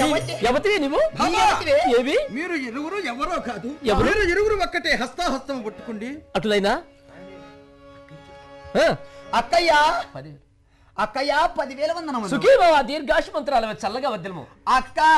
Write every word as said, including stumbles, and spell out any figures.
ఎవతివే నువ్వు? ఏవి? మీరు ఇరువురు ఎవరో కాదు, ఎవరు? మీరు ఇరువురు ఒక్కటే హస్తాహస్తం పట్టుకోండి. అటులైనా అక్కయ్య అక్కయ్య పదివేల వందనములు. సుఖీ బావ దీర్ఘాశు మంత్రాలు చల్లగా వద్దలము. అక్క